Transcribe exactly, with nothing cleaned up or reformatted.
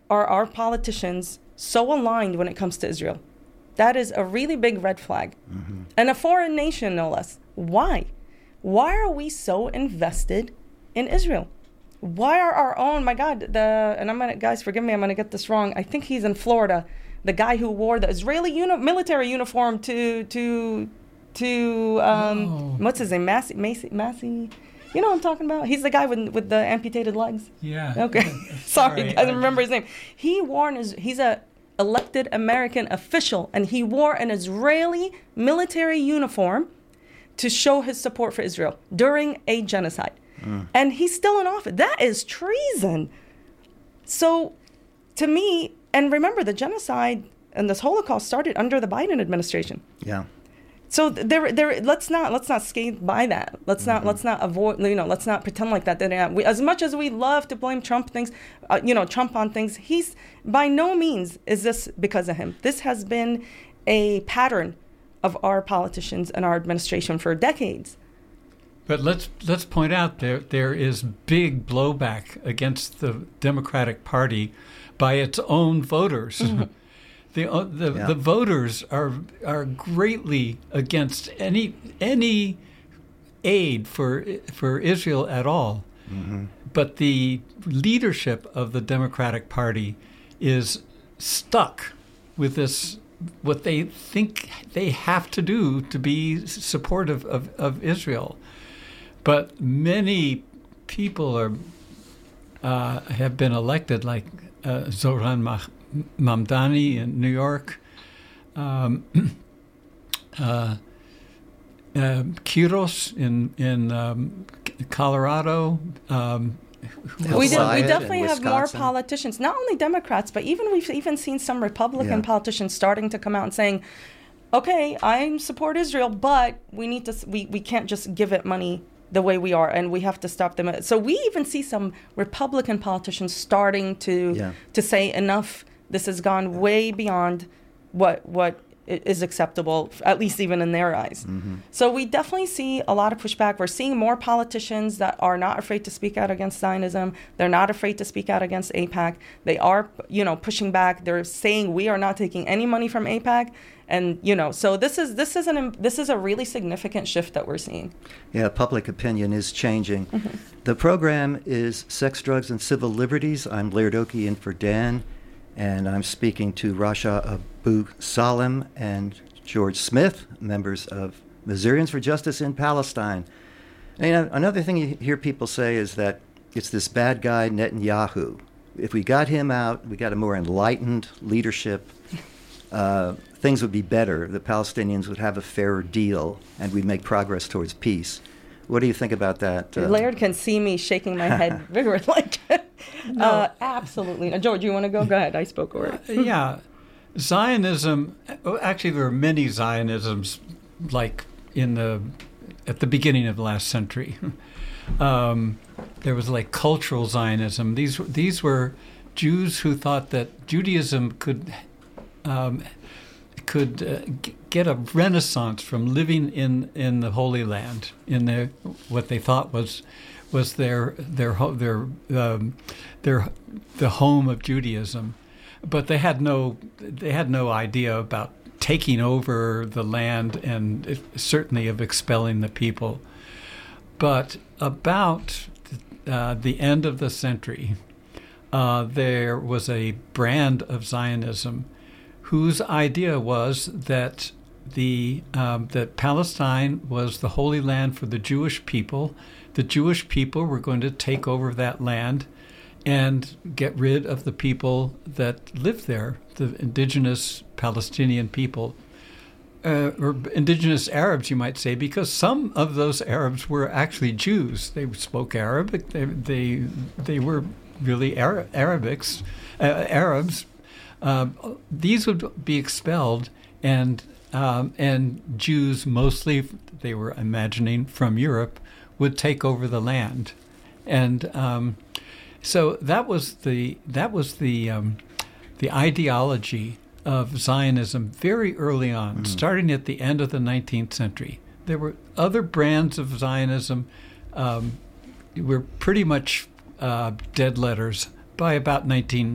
are our politicians so aligned when it comes to Israel? That is a really big red flag. Mm-hmm. And a foreign nation, no less. Why? Why are we so invested in Israel? Why are our own, my God, the, and I'm gonna, guys, forgive me, I'm gonna get this wrong. I think he's in Florida. The guy who wore the Israeli uni- military uniform to, to, to, um, oh. what's his name? Massey, Massey, Massey? You know what I'm talking about? He's the guy with with the amputated legs. Yeah. Okay. Sorry, I don't remember his name. He wore an, he's a elected American official, and he wore an Israeli military uniform to show his support for Israel during a genocide. Mm. And he's still in office. That is treason. So, to me, and remember, the genocide and this Holocaust started under the Biden administration. Yeah. So there, there. Let's not let's not skate by that. Let's mm-hmm. not let's not avoid. You know, let's not pretend like that. that we, as much as we love to blame Trump things, uh, you know, Trump on things, he's by no means is this because of him. This has been a pattern of our politicians and our administration for decades. But let's let's point out there there is big blowback against the Democratic Party by its own voters. Mm-hmm. The uh, the, yeah. the voters are are greatly against any any aid for for Israel at all. Mm-hmm. But the leadership of the Democratic Party is stuck with this, what they think they have to do to be supportive of, of Israel. But many people are uh, have been elected, like uh, Zoran Mah- Mamdani in New York, um, uh, uh, Quiros in in um, Colorado. Um, we, do, we definitely have more politicians, not only Democrats, but even we've even seen some Republican yeah. politicians starting to come out and saying, "Okay, I support Israel, but we need to we, we can't just give it money the way we are, and we have to stop them." So we even see some Republican politicians starting to yeah. to say enough. This has gone way beyond what what is acceptable, at least even in their eyes. Mm-hmm. So we definitely see a lot of pushback. We're seeing more politicians that are not afraid to speak out against Zionism. They're not afraid to speak out against AIPAC. They are, you know, pushing back. They're saying we are not taking any money from AIPAC. And, you know, so this is this is an this is a really significant shift that we're seeing. Yeah, public opinion is changing. Mm-hmm. The program is Sex, Drugs, and Civil Liberties. I'm Laird Oakey in for Dan, and I'm speaking to Rasha Abu Salem and George Smith, members of Missourians for Justice in Palestine. And, you know, another thing you hear people say is that it's this bad guy Netanyahu. If we got him out, we got a more enlightened leadership, uh, things would be better. The Palestinians would have a fairer deal, and we'd make progress towards peace. What do you think about that? Uh, Laird can see me shaking my head vigorously. Like, no. uh, absolutely. Now, George, you want to go? Go ahead. I spoke a word. uh, yeah. Zionism, actually, there are many Zionisms, like in the at the beginning of the last century. um, there was like cultural Zionism. These these were Jews who thought that Judaism could um, could uh, g- get a renaissance from living in, in the Holy Land, in their what they thought was was their their their um, their the home of Judaism, but they had no they had no idea about taking over the land and certainly of expelling the people. But about uh, the end of the century, uh, there was a brand of Zionism whose idea was that the um, that Palestine was the Holy Land for the Jewish people. The Jewish people were going to take over that land and get rid of the people that lived there, the indigenous Palestinian people, uh, or indigenous Arabs, you might say, because some of those Arabs were actually Jews. They spoke Arabic. They they they were really Ara- Arabics, uh, Arabs. Uh, these would be expelled, and um, and Jews, mostly they were imagining from Europe, would take over the land, and um, so that was the that was the um, the ideology of Zionism very early on, mm-hmm. starting at the end of the nineteenth century. There were other brands of Zionism, um, were pretty much uh, dead letters by about nineteen